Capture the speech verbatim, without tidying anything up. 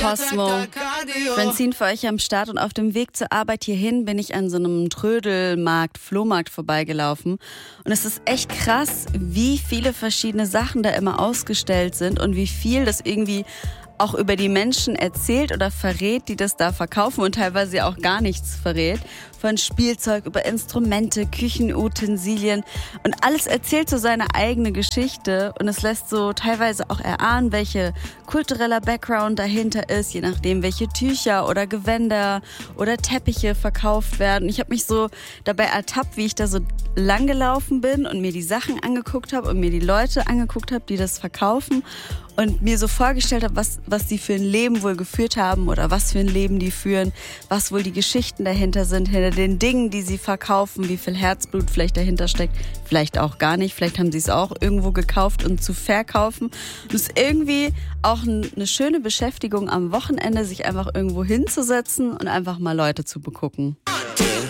Posmo. Francine für euch am Start und auf dem Weg zur Arbeit hierhin bin ich an so einem Trödelmarkt, Flohmarkt vorbeigelaufen. Und es ist echt krass, wie viele verschiedene Sachen da immer ausgestellt sind und wie viel das irgendwie auch über die Menschen erzählt oder verrät, die das da verkaufen und teilweise auch gar nichts verrät. Von Spielzeug über Instrumente, Küchenutensilien und alles erzählt so seine eigene Geschichte und es lässt so teilweise auch erahnen, welche kultureller Background dahinter ist, je nachdem welche Tücher oder Gewänder oder Teppiche verkauft werden. Ich habe mich so dabei ertappt, wie ich da so lang gelaufen bin und mir die Sachen angeguckt habe und mir die Leute angeguckt habe, die das verkaufen und mir so vorgestellt habe, was, was die für ein Leben wohl geführt haben oder was für ein Leben die führen, was wohl die Geschichten dahinter sind, hinter den Dingen, die sie verkaufen, wie viel Herzblut vielleicht dahinter steckt, vielleicht auch gar nicht, vielleicht haben sie es auch irgendwo gekauft und zu verkaufen. Und es ist irgendwie auch eine schöne Beschäftigung am Wochenende, sich einfach irgendwo hinzusetzen und einfach mal Leute zu begucken.